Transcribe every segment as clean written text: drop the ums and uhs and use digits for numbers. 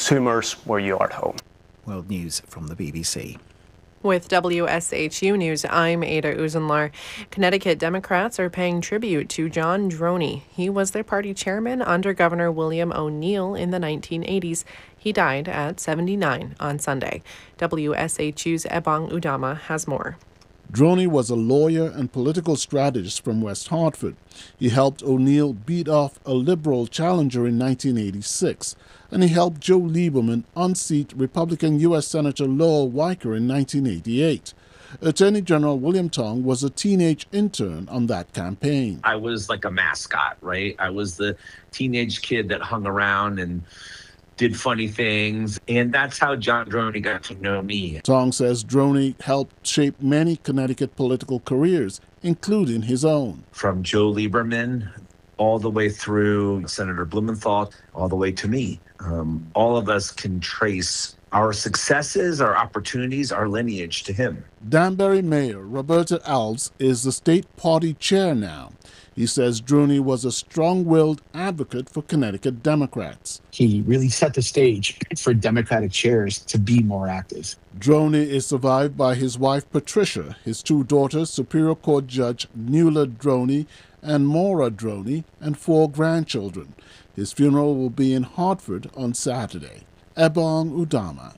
consumers where you are at home. World News from the BBC. With WSHU News, I'm Ada Uzenlar. Connecticut Democrats are paying tribute to John Droney. He was their party chairman under Governor William O'Neill in the 1980s. He died at 79 on Sunday. WSHU's Ebong Udama has more. Droney was a lawyer and political strategist from West Hartford. He helped O'Neill beat off a Liberal challenger in 1986, and he helped Joe Lieberman unseat Republican U.S. Senator Lowell Weicker in 1988. Attorney General William Tong was a teenage intern on that campaign. I was like a mascot, right? I was the teenage kid that hung around and did funny things, and that's how John Droney got to know me. Tong says Droney helped shape many Connecticut political careers, including his own. From Joe Lieberman all the way through Senator Blumenthal, all the way to me. All of us can trace our successes, our opportunities, our lineage to him. Danbury Mayor Roberta Alves is the state party chair now. He says Droney was a strong-willed advocate for Connecticut Democrats. He really set the stage for Democratic chairs to be more active. Droney is survived by his wife Patricia, his two daughters Superior Court Judge Nuala Droney and Maura Droney, and 4 grandchildren. His funeral will be in Hartford on Saturday. Ebong Udama,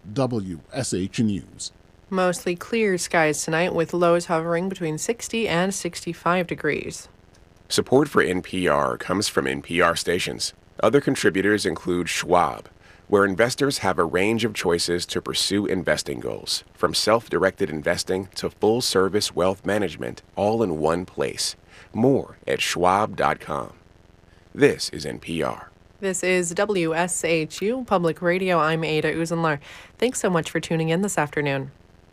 WSH News. Mostly clear skies tonight with lows hovering between 60 and 65 degrees. Support for NPR comes from NPR stations. Other contributors include Schwab, where investors have a range of choices to pursue investing goals, from self-directed investing to full-service wealth management, all in one place. More at schwab.com. This is NPR. This is WSHU Public Radio. I'm Ada Uzenlar. Thanks so much for tuning in this afternoon.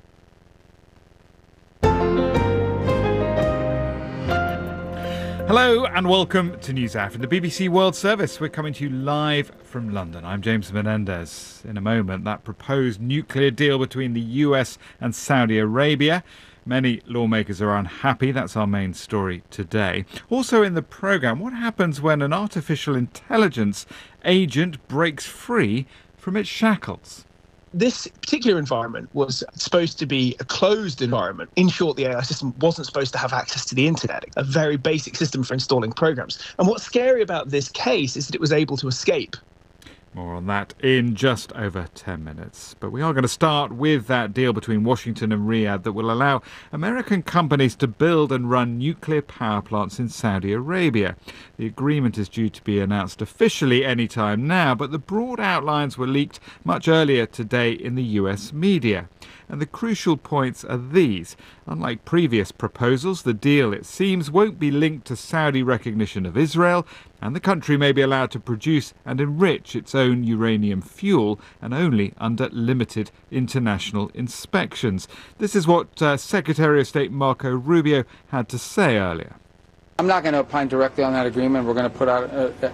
Hello and welcome to News Hour from the BBC World Service. We're coming to you live from London. I'm James Menendez. In a moment, that proposed nuclear deal between the US and Saudi Arabia. Many lawmakers are unhappy. That's our main story today. Also in the programme, what happens when an artificial intelligence agent breaks free from its shackles? This particular environment was supposed to be a closed environment. In short, the AI system wasn't supposed to have access to the internet, a very basic system for installing programs. And what's scary about this case is that it was able to escape. More on that in just over 10 minutes. But we are going to start with that deal between Washington and Riyadh that will allow American companies to build and run nuclear power plants in Saudi Arabia. The agreement is due to be announced officially any time now, but the broad outlines were leaked much earlier today in the US media. And the crucial points are these. Unlike previous proposals, the deal, it seems, won't be linked to Saudi recognition of Israel, and the country may be allowed to produce and enrich its own uranium fuel, and only under limited international inspections. This is what Secretary of State Marco Rubio had to say earlier. I'm not going to opine directly on that agreement. We're going to put out,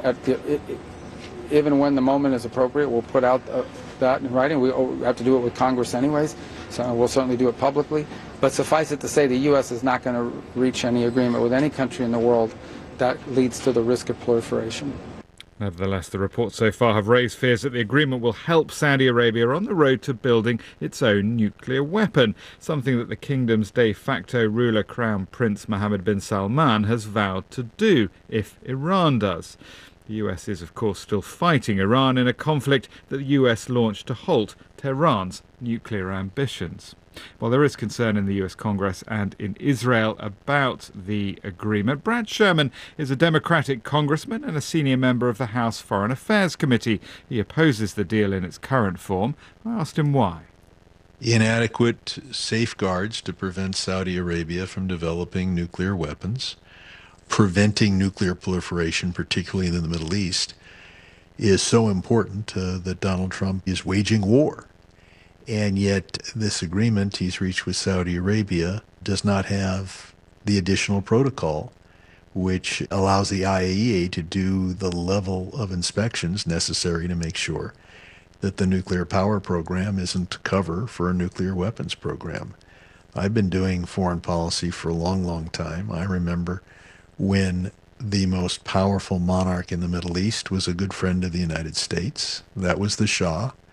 even when the moment is appropriate, we'll put out that in writing. We have to do it with Congress anyways, so we'll certainly do it publicly. But suffice it to say, the U.S. is not going to reach any agreement with any country in the world that leads to the risk of proliferation. Nevertheless, the reports so far have raised fears that the agreement will help Saudi Arabia on the road to building its own nuclear weapon, something that the kingdom's de facto ruler, Crown Prince Mohammed bin Salman, has vowed to do if Iran does. The US is, of course, still fighting Iran in a conflict that the US launched to halt Tehran's nuclear ambitions. While there is concern in the US Congress and in Israel about the agreement, Brad Sherman is a Democratic congressman and a senior member of the House Foreign Affairs Committee. He opposes the deal in its current form. I asked him why. Inadequate safeguards to prevent Saudi Arabia from developing nuclear weapons, preventing nuclear proliferation, particularly in the Middle East, is so important that Donald Trump is waging war. And yet this agreement he's reached with Saudi Arabia does not have the additional protocol which allows the IAEA to do the level of inspections necessary to make sure that the nuclear power program isn't cover for a nuclear weapons program. I've been doing foreign policy for a long, long time. I remember when the most powerful monarch in the Middle East was a good friend of the United States. That was the Shah.